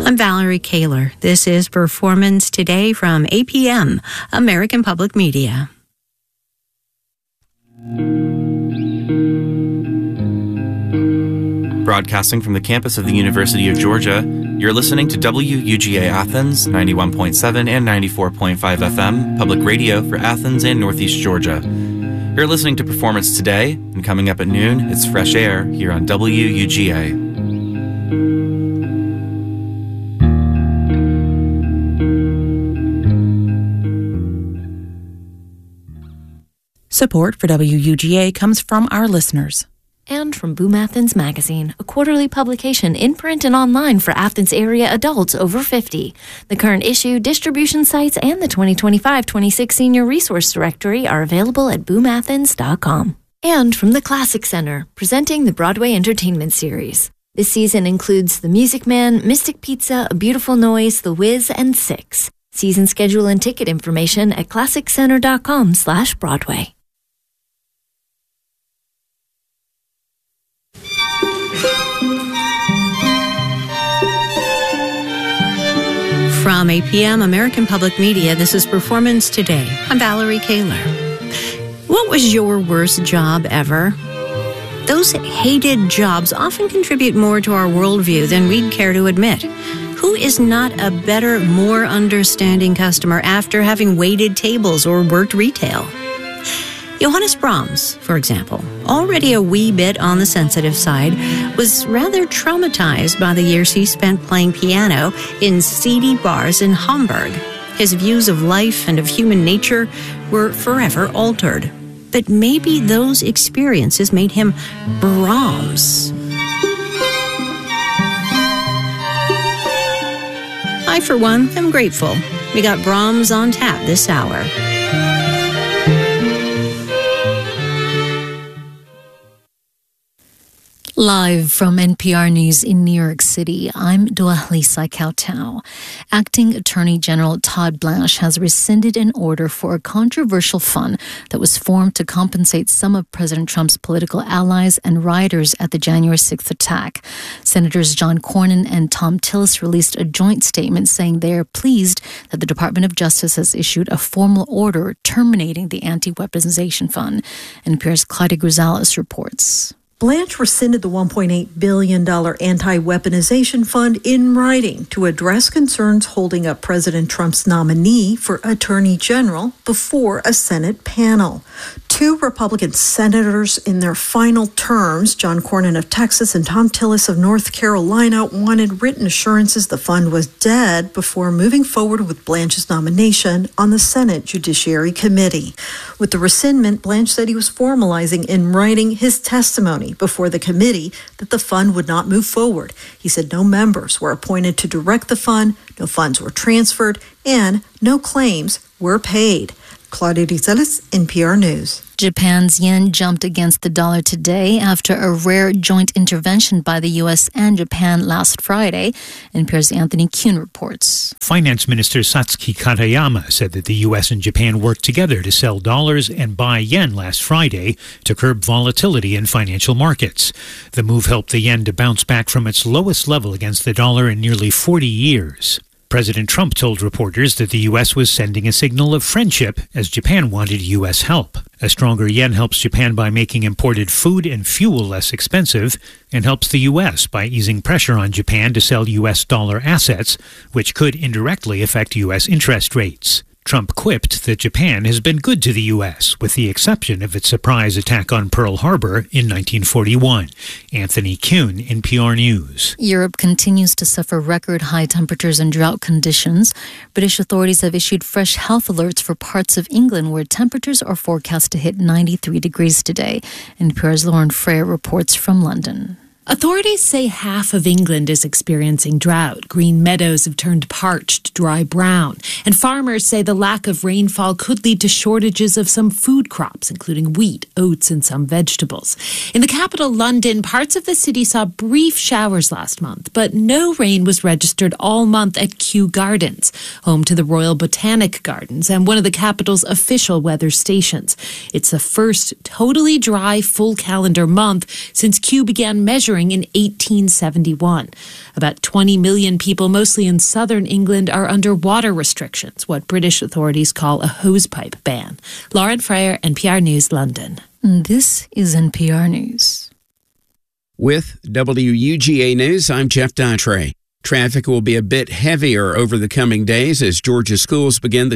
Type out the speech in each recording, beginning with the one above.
I'm Valerie Kaler. This is Performance Today from APM, American Public Media. Broadcasting from the campus of the University of Georgia, you're listening to WUGA Athens, 91.7 and 94.5 FM, public radio for Athens and Northeast Georgia. You're listening to Performance Today, and coming up at noon, it's Fresh Air here on WUGA. Support for WUGA comes from our listeners. And from Boom Athens Magazine, a quarterly publication in print and online for Athens area adults over 50. The current issue, distribution sites, and the 2025-26 Senior Resource Directory are available at boomathens.com. And from the Classic Center, presenting the Broadway Entertainment Series. This season includes The Music Man, Mystic Pizza, A Beautiful Noise, The Wiz, and Six. Season schedule and ticket information at classiccenter.com/Broadway. From APM, American Public Media, this is Performance Today. I'm Valerie Kaler. What was your worst job ever? Those hated jobs often contribute more to our worldview than we'd care to admit. Who is not a better, more understanding customer after having waited tables or worked retail? Johannes Brahms, for example, already a wee bit on the sensitive side, was rather traumatized by the years he spent playing piano in seedy bars in Hamburg. His views of life and of human nature were forever altered. But maybe those experiences made him Brahms. I, for one, am grateful. We got Brahms on tap this hour. Live from NPR News in New York City, I'm Dua-Lisa Kautau. Acting Attorney General Todd Blanche has rescinded an order for a controversial fund that was formed to compensate some of President Trump's political allies and rioters at the January 6th attack. Senators John Cornyn and Thom Tillis released a joint statement saying they are pleased that the Department of Justice has issued a formal order terminating the anti-weaponization fund. NPR's Claudia Grisales reports. Blanche rescinded the $1.8 billion anti-weaponization fund in writing to address concerns holding up President Trump's nominee for Attorney General before a Senate panel. Two Republican senators in their final terms, John Cornyn of Texas and Thom Tillis of North Carolina, wanted written assurances the fund was dead before moving forward with Blanche's nomination on the Senate Judiciary Committee. With the rescindment, Blanche said he was formalizing in writing his testimony before the committee that the fund would not move forward. He said no members were appointed to direct the fund, no funds were transferred, and no claims were paid. Claudia Grisales, NPR News. Japan's yen jumped against the dollar today after a rare joint intervention by the U.S. and Japan last Friday. NPR's Anthony Kuhn reports. Finance Minister Satsuki Katayama said that the U.S. and Japan worked together to sell dollars and buy yen last Friday to curb volatility in financial markets. The move helped the yen to bounce back from its lowest level against the dollar in nearly 40 years. President Trump told reporters that the U.S. was sending a signal of friendship as Japan wanted U.S. help. A stronger yen helps Japan by making imported food and fuel less expensive and helps the U.S. by easing pressure on Japan to sell U.S. dollar assets, which could indirectly affect U.S. interest rates. Trump quipped that Japan has been good to the U.S., with the exception of its surprise attack on Pearl Harbor in 1941. Anthony Kuhn, NPR News. Europe continues to suffer record high temperatures and drought conditions. British authorities have issued fresh health alerts for parts of England where temperatures are forecast to hit 93 degrees today. NPR's Lauren Freyer reports from London. Authorities say half of England is experiencing drought. Green meadows have turned parched, dry brown. And farmers say the lack of rainfall could lead to shortages of some food crops, including wheat, oats, and some vegetables. In the capital, London, parts of the city saw brief showers last month, but no rain was registered all month at Kew Gardens, home to the Royal Botanic Gardens and one of the capital's official weather stations. It's the first totally dry full calendar month since Kew began measuring hearing in 1871. About 20 million people, mostly in southern England, are under water restrictions, what British authorities call a hosepipe ban. Lauren Freyer, NPR News, London. This is NPR News. With WUGA News, I'm Jeff Dattray. Traffic will be a bit heavier over the coming days as Georgia schools begin the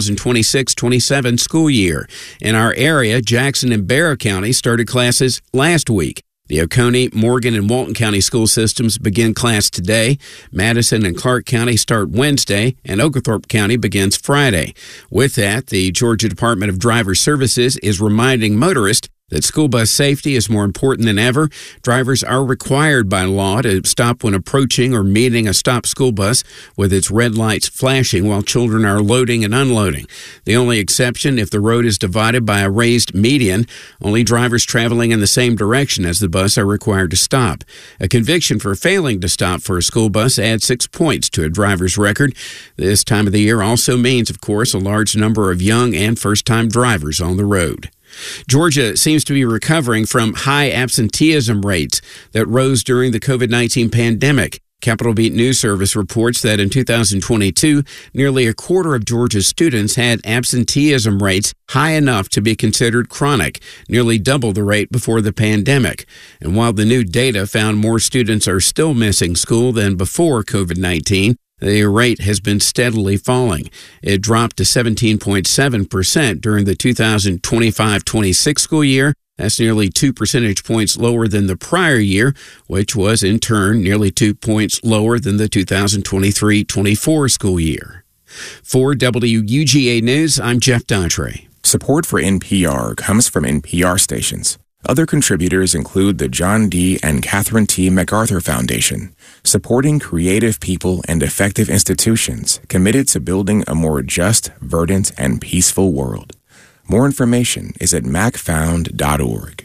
2026-27 school year. In our area, Jackson and Barrow County started classes last week. The Oconee, Morgan, and Walton County school systems begin class today. Madison and Clark County start Wednesday, and Oglethorpe County begins Friday. With that, the Georgia Department of Driver Services is reminding motorists that school bus safety is more important than ever. Drivers are required by law to stop when approaching or meeting a stopped school bus with its red lights flashing while children are loading and unloading. The only exception if the road is divided by a raised median. Only drivers traveling in the same direction as the bus are required to stop. A conviction for failing to stop for a school bus adds 6 points to a driver's record. This time of the year also means, of course, a large number of young and first-time drivers on the road. Georgia seems to be recovering from high absenteeism rates that rose during the COVID-19 pandemic. Capitol Beat News Service reports that in 2022, nearly a quarter of Georgia's students had absenteeism rates high enough to be considered chronic, nearly double the rate before the pandemic. And while the new data found more students are still missing school than before COVID-19, the rate has been steadily falling. It dropped to 17.7% during the 2025-26 school year. That's nearly 2 percentage points lower than the prior year, which was in turn nearly 2 points lower than the 2023-24 school year. For WUGA News, I'm Jeff Dattray. Support for NPR comes from NPR stations. Other contributors include the John D. and Catherine T. MacArthur Foundation, supporting creative people and effective institutions committed to building a more just, verdant, and peaceful world. More information is at macfound.org.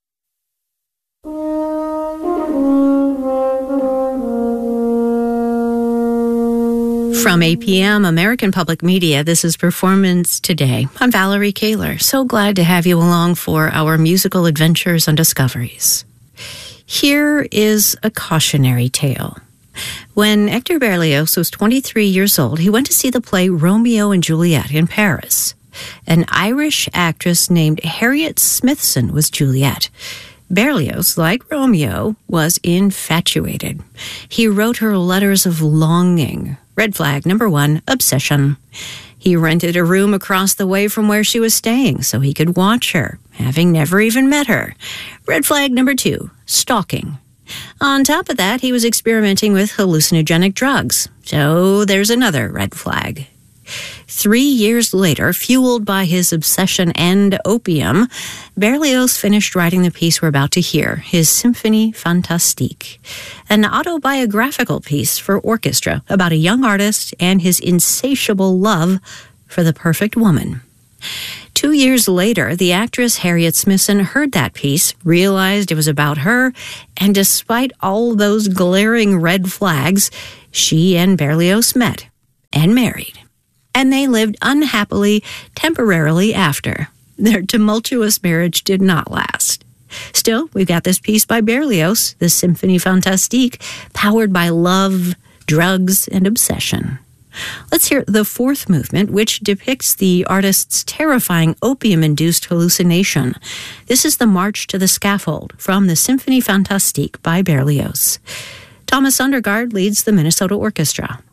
From APM, American Public Media, this is Performance Today. I'm Valerie Kaler. So glad to have you along for our musical adventures and discoveries. Here is a cautionary tale. When Hector Berlioz was 23 years old, he went to see the play Romeo and Juliet in Paris. An Irish actress named Harriet Smithson was Juliet. Berlioz, like Romeo, was infatuated. He wrote her letters of longing. Red flag number 1, obsession. He rented a room across the way from where she was staying so he could watch her, having never even met her. Red flag number 2, stalking. On top of that, he was experimenting with hallucinogenic drugs. So there's another red flag. 3 years later, fueled by his obsession and opium, Berlioz finished writing the piece we're about to hear, his Symphonie Fantastique, an autobiographical piece for orchestra about a young artist and his insatiable love for the perfect woman. 2 years later, the actress Harriet Smithson heard that piece, realized it was about her, and despite all those glaring red flags, she and Berlioz met and married. And they lived unhappily, temporarily after. Their tumultuous marriage did not last. Still, we've got this piece by Berlioz, the Symphonie Fantastique, powered by love, drugs, and obsession. Let's hear the fourth movement, which depicts the artist's terrifying opium-induced hallucination. This is the March to the Scaffold from the Symphonie Fantastique by Berlioz. Thomas Undergaard leads the Minnesota Orchestra.